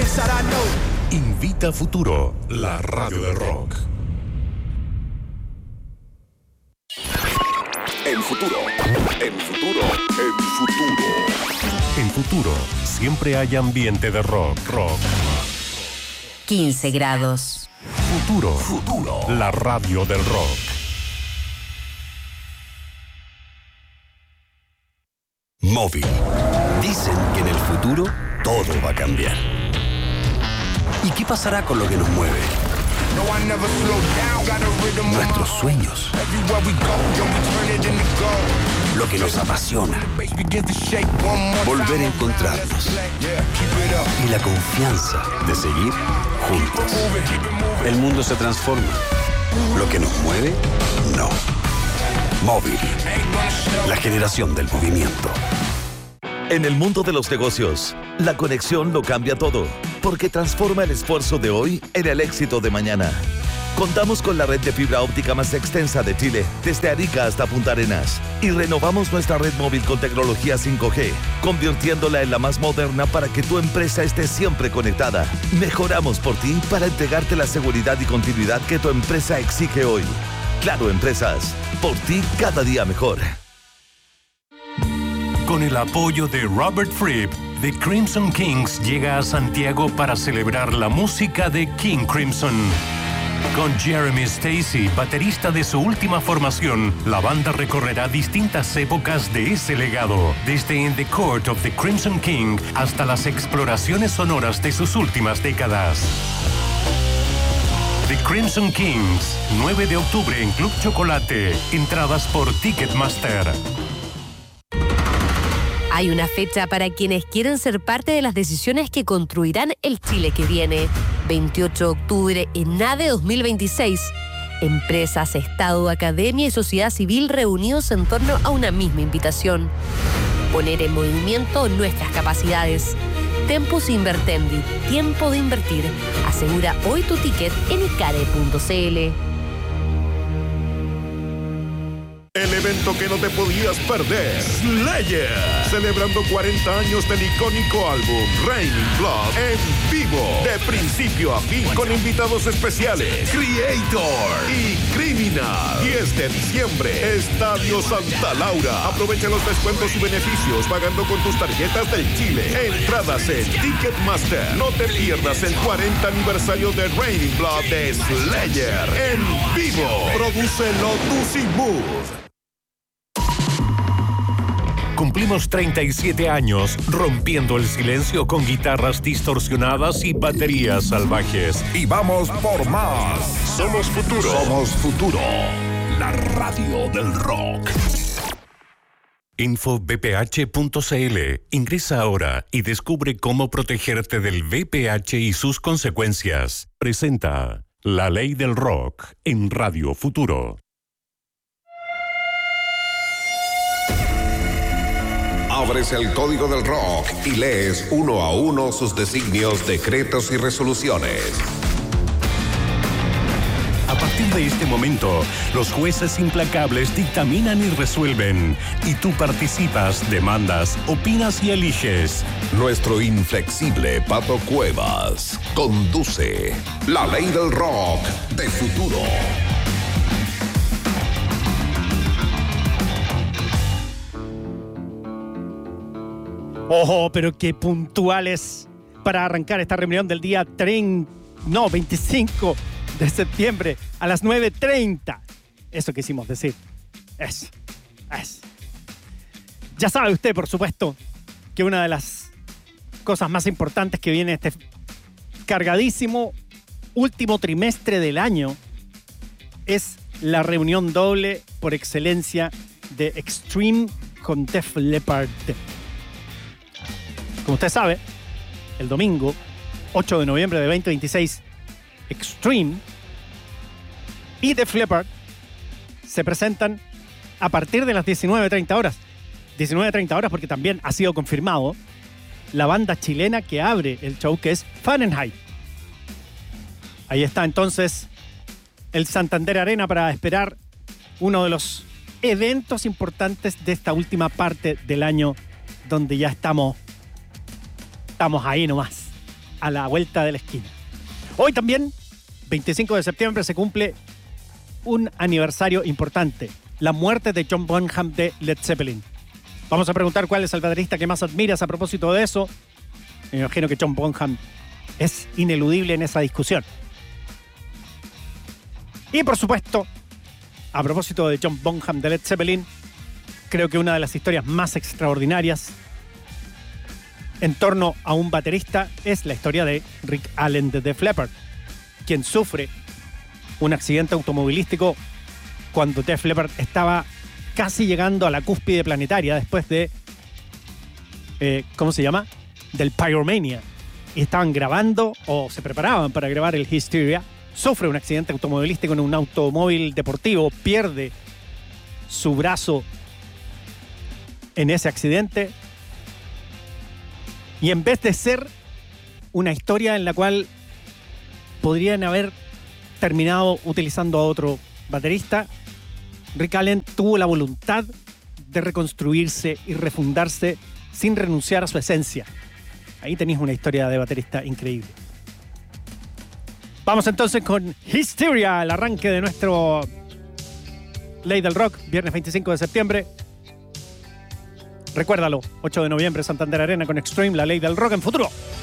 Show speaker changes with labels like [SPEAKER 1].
[SPEAKER 1] Invita Futuro, la radio del rock.
[SPEAKER 2] En Futuro.
[SPEAKER 1] En Futuro, siempre hay ambiente de rock.
[SPEAKER 3] 15 grados.
[SPEAKER 1] Futuro, la radio del rock.
[SPEAKER 2] Móvil. Dicen que en el futuro todo va a cambiar. ¿Y qué pasará con lo que nos mueve? Nuestros sueños. Lo que nos apasiona. Volver a encontrarnos. Y la confianza de seguir juntos. El mundo se transforma. Lo que nos mueve, no. Móvil. La generación del movimiento.
[SPEAKER 4] En el mundo de los negocios, la conexión lo cambia todo, porque transforma el esfuerzo de hoy en el éxito de mañana. Contamos con la red de fibra óptica más extensa de Chile, desde Arica hasta Punta Arenas, y renovamos nuestra red móvil con tecnología 5G, convirtiéndola en la más moderna para que tu empresa esté siempre conectada. Mejoramos por ti para entregarte la seguridad y continuidad que tu empresa exige hoy. Claro Empresas, por ti cada día mejor.
[SPEAKER 1] Con el apoyo de Robert Fripp, The Crimson Kings llega a Santiago para celebrar la música de King Crimson. Con Jeremy Stacy, baterista de su última formación, la banda recorrerá distintas épocas de ese legado, desde In the Court of the Crimson King hasta las exploraciones sonoras de sus últimas décadas. The Crimson Kings, 9 de octubre en Club Chocolate. Entradas por Ticketmaster.
[SPEAKER 5] Hay una fecha para quienes quieren ser parte de las decisiones que construirán el Chile que viene. 28 de octubre en ADE 2026. Empresas, Estado, Academia y sociedad civil reunidos en torno a una misma invitación. Poner en movimiento nuestras capacidades. Tempus Invertendi, tiempo de invertir. Asegura hoy tu ticket en icare.cl.
[SPEAKER 6] El evento que no te podías perder. Slayer. Celebrando 40 años del icónico álbum Raining Blood en vivo. De principio a fin con invitados especiales. Creator y Criminal. 10 de diciembre. Estadio Santa Laura. Aprovecha los descuentos y beneficios pagando con tus tarjetas del Chile. Entradas en Ticketmaster. No te pierdas el 40 aniversario de Raining Blood de Slayer en vivo. Produce Lotus y Mood.
[SPEAKER 1] Cumplimos 37 años rompiendo el silencio con guitarras distorsionadas y baterías salvajes.
[SPEAKER 6] Y vamos por más.
[SPEAKER 1] Somos Futuro.
[SPEAKER 6] Somos Futuro. La radio del rock.
[SPEAKER 1] Infobph.cl. Ingresa ahora y descubre cómo protegerte del VPH y sus consecuencias. Presenta La Ley del Rock en Radio Futuro.
[SPEAKER 2] Abres el código del rock y lees uno a uno sus designios, decretos y resoluciones.
[SPEAKER 1] A partir de este momento, los jueces implacables dictaminan y resuelven. Y tú participas, demandas, opinas y eliges.
[SPEAKER 2] Nuestro inflexible Pato Cuevas conduce La Ley del Rock de Futuro.
[SPEAKER 7] Ojo, pero qué puntuales para arrancar esta reunión del día 25 de septiembre a las 9:30. Eso quisimos decir. Es. Ya sabe usted, por supuesto, que una de las cosas más importantes que viene este cargadísimo último trimestre del año es la reunión doble por excelencia de Extreme con Def Leppard. Como usted sabe, el domingo 8 de noviembre de 2026, Extreme y Def Leppard se presentan a partir de las 19:30 horas. 19:30 horas porque también ha sido confirmado la banda chilena que abre el show, que es Fahrenheit. Ahí está entonces el Santander Arena para esperar uno de los eventos importantes de esta última parte del año, donde ya estamos ahí nomás. a la vuelta de la esquina. Hoy también, 25 de septiembre, se cumple un aniversario importante, la muerte de John Bonham de Led Zeppelin. Vamos a preguntar cuál es el baterista que más admiras a propósito de eso. Me imagino que John Bonham es ineludible en esa discusión. Y por supuesto, a propósito de John Bonham de Led Zeppelin, creo que una de las historias más extraordinarias en torno a un baterista es la historia de Rick Allen de Def Leppard, quien sufre un accidente automovilístico cuando Def Leppard estaba casi llegando a la cúspide planetaria después de, ¿cómo se llama? Del Pyromania. Y estaban grabando, o se preparaban para grabar el Hysteria. Sufre un accidente automovilístico en un automóvil deportivo, pierde su brazo en ese accidente. Y en vez de ser una historia en la cual podrían haber terminado utilizando a otro baterista, Rick Allen tuvo la voluntad de reconstruirse y refundarse sin renunciar a su esencia. Ahí tenéis una historia de baterista increíble. Vamos entonces con Hysteria, el arranque de nuestro Ley del Rock, viernes 25 de septiembre. Recuérdalo, 8 de noviembre, Santander Arena con Extreme, la Ley del Rock en Futuro.